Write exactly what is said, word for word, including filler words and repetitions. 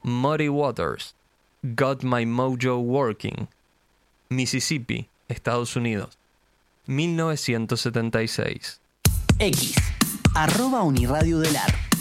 Muddy Waters, Got My Mojo Working. Mississippi, Estados Unidos, mil novecientos setenta y seis. X, arroba Uniradio del Ar.